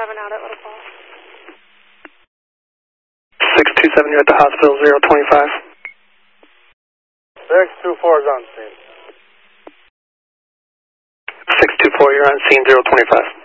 out at Little Falls. 627, you're at the hospital, 025. 624 is on scene. 624, you're on scene, 025.